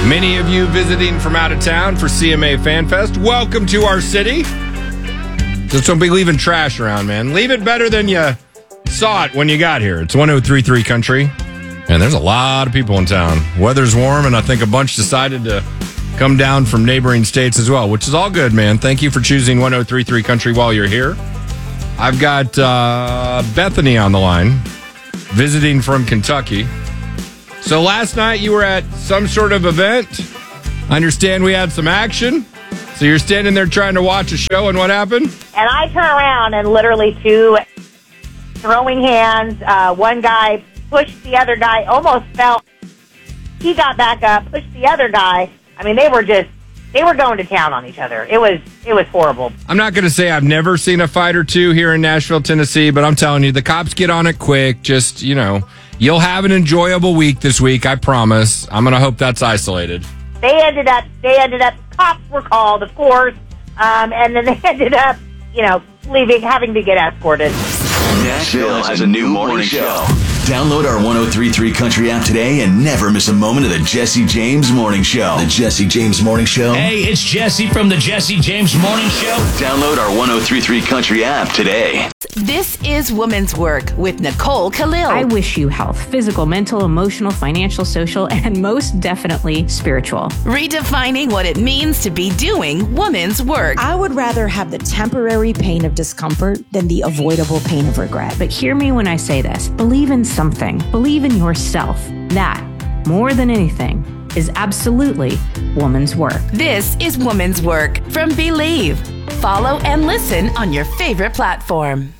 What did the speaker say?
Many of you visiting from out of town for CMA Fan Fest, welcome to our city. Just don't be leaving trash around, man. Leave it better than you saw it when you got here. It's 103.3 Country, and there's a lot of people in town. Weather's warm, and I think a bunch decided to come down from neighboring states as well, which is all good, man. Thank you for choosing 103.3 Country while you're here. I've got Bethany on the line, visiting from Kentucky. So last night you were at some sort of event. I understand we had some action. So you're standing there trying to watch a show, and what happened? And I turn around and literally two throwing hands. One guy pushed the other guy, almost fell. He got back up, pushed the other guy. I mean, they were going to town on each other. It was horrible. I'm not going to say I've never seen a fight or two here in Nashville, Tennessee, but I'm telling you, the cops get on it quick. Just, you'll have an enjoyable week this week, I promise. I'm going to hope that's isolated. They ended up, cops were called, of course, and then they ended up, leaving, having to get escorted. Nashville has a new morning show. Download our 103.3 Country app today and never miss a moment of the Jesse James Morning Show. The Jesse James Morning Show. Hey, it's Jesse from the Jesse James Morning Show. Download our 103.3 Country app today. This is Woman's Work with Nicole Khalil. I wish you health, physical, mental, emotional, financial, social, and most definitely spiritual. Redefining what it means to be doing woman's work. I would rather have the temporary pain of discomfort than the avoidable pain of regret. But hear me when I say this. Believe in something. Believe in yourself. That, more than anything, is absolutely woman's work. This is Woman's Work from Believe. Follow and listen on your favorite platform.